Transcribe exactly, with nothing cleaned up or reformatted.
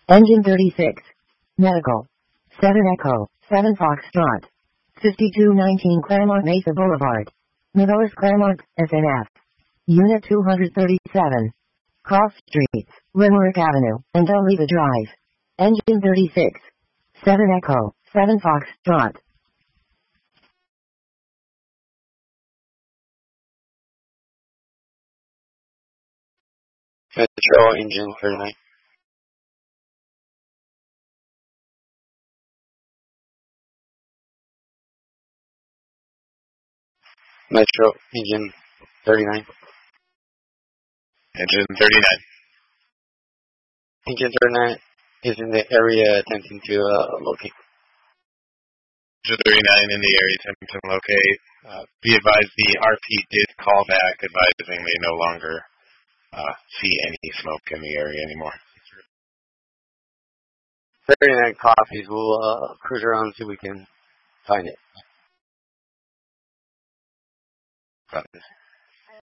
Engine thirty-six. Medical. seven Echo, seven Foxtrot. fifty-two nineteen Claremont Mesa Boulevard. Millis Claremont, S N F. Unit two thirty-seven. Cross Streets, Limerick Avenue, and Dunleavy Drive. Engine thirty-six. seven Echo, seven Foxtrot. Metro Engine thirty-nine. Metro Engine thirty-nine. Engine thirty-nine. Engine thirty-nine is in the area attempting to uh, locate. Engine thirty-nine in the area attempting to locate. Uh, be advised the R P did call back advising they no longer uh, see any smoke in the area anymore. thirty-nine copies. We'll uh, cruise around so we can find it. Got it.